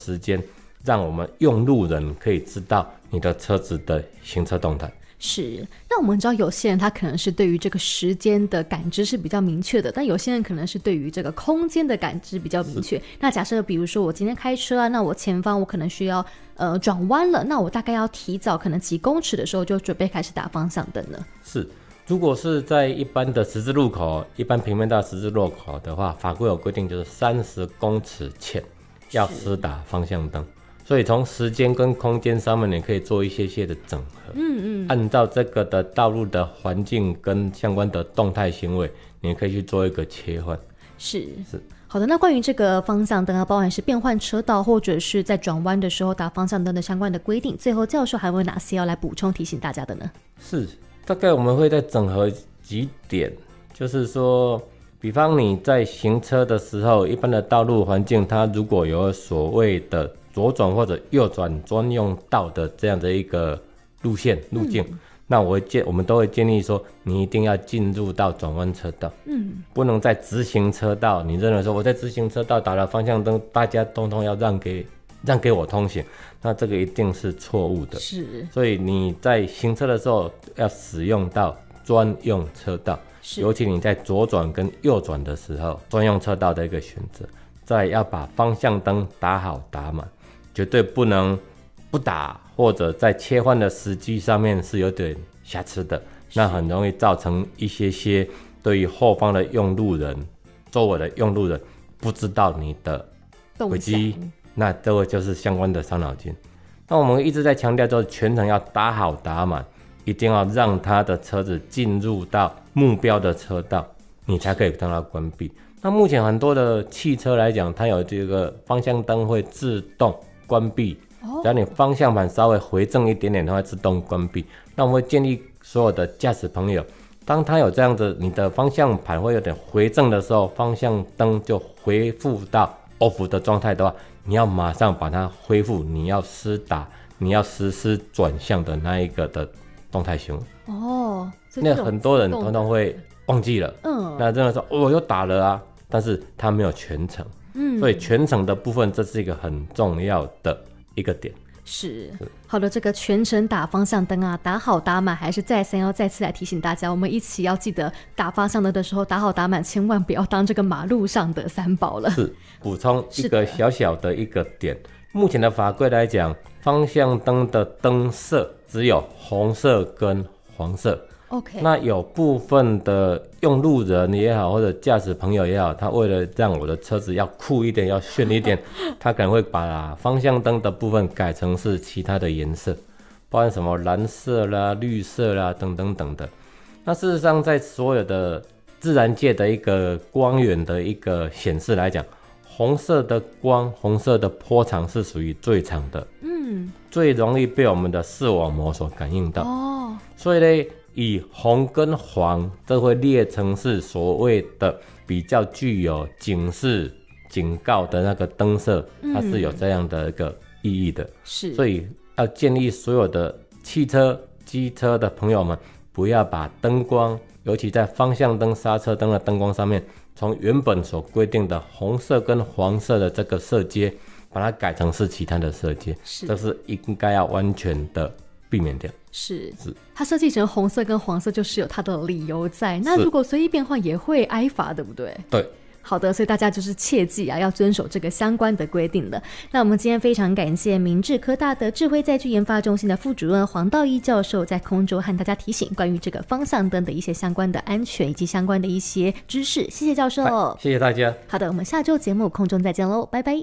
时间，让我们用路人可以知道你的车子的行车动态。 是，那我们知道有些人他可能是对于这个时间的感知是比较明确的，但有些人可能是对于这个空间的感知比较明确。那假设比如说我今天开车啊，那我前方我可能需要转弯了，那我大概要提早可能几公尺的时候就准备开始打方向灯了。 是，如果是在一般的十字路口，一般平面道十字路口的话，法规有规定就是30公尺前要施打方向灯。所以从时间跟空间上面，你可以做一些的整合。按照这个的道路的环境跟相关的动态行为，你可以去做一个切换。 是。好的，那关于这个方向灯啊，包含是变换车道或者是在转弯的时候打方向灯的相关的规定，最后教授还有哪些要来补充提醒大家的呢？ 是，大概我们会再整合几点，就是说比方你在行车的时候，一般的道路环境它如果有所谓的左转或者右转专用道的这样的一个路径，那我们都会建议说，你一定要进入到转弯车道，不能在直行车道，你认为说我在直行车道打了方向灯，大家通通要让给我通行，那这个一定是错误的。 是， 所以你在行车的时候要使用到专用车道，尤其你在左转跟右转的时候，专用车道的一个选择。再要把方向灯打好打满，绝对不能不打，或者在切换的时机上面是有点瑕疵的，那很容易造成一些对于后方的用路人、周围的用路人不知道你的轨迹，那这个就是相关的伤脑筋。那我们一直在强调，就是全程要打好打满，一定要让他的车子进入到目标的车道，你才可以让它关闭。那目前很多的汽车来讲，它有这个方向灯会自动关闭，只要你方向盘稍微回正一点点，它会自动关闭。那我们会建议所有的驾驶朋友，当它有这样的你的方向盘会有点回正的时候，方向灯就恢复到 off 的状态的话，你要马上把它恢复，你要施打，你要实施转向的那一个的动态行为。那很多人通常会忘记了，那真的说我又打了啊，但是他没有全程，所以全程的部分这是一个很重要的一个点。 是，好的，这个全程打方向灯啊，打好打满，还是再次来提醒大家，我们一起要记得打方向灯的时候打好打满，千万不要当这个马路上的三宝了。 是，补充一个小小的一个点，目前的法规来讲，方向灯的灯色只有红色跟黄色。那有部分的用路人也好，或者驾驶朋友也好，他为了让我的车子要酷一点，要炫一点，他可能会把方向灯的部分改成是其他的颜色，包含什么蓝色啦、绿色啦等等等的。那事实上，在所有的自然界的一个光源的一个显示来讲，红色的光、红色的波长是属于最长的，最容易被我们的视网膜所感应到。所以呢，以红跟黄，这会列成是所谓的比较具有警示、警告的那个灯色，它是有这样的一个意义的。所以要建议所有的汽车、机车的朋友们，不要把灯光，尤其在方向灯、刹车灯的灯光上面，从原本所规定的红色跟黄色的这个色阶，把它改成是其他的色阶，这是应该要完全的避免掉。 是，它设计成红色跟黄色就是有它的理由在，那如果随意变换也会挨罚，对不对？ 对。 好的，所以大家就是切记啊，要遵守这个相关的规定的。那我们今天非常感谢明志科大的智慧载具研发中心的副主任黄道一教授在空中和大家提醒关于这个方向灯的一些相关的安全以及相关的一些知识。谢谢教授。 谢谢大家。 好的，我们下周节目空中再见喽，拜拜。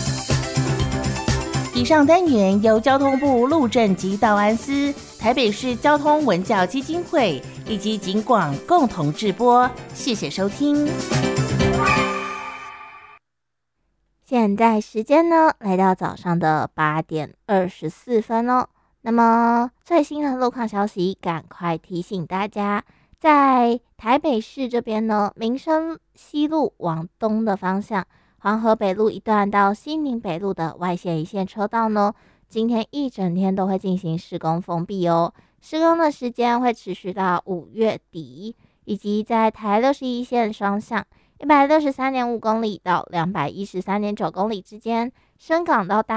以上单元由交通部路政及道安司、台北市交通文教基金会以及警广共同制播，谢谢收听。现在时间呢，来到早上的8点24分哦。那么最新的路况消息，赶快提醒大家，在台北市这边呢，民生西路往东的方向，黄河北路一段到西宁北路的外线一线车道呢，今天一整天都会进行施工封闭哦。施工的时间会持续到5月底，以及在台61线双向163.5公里到213.9公里之间， 深港到大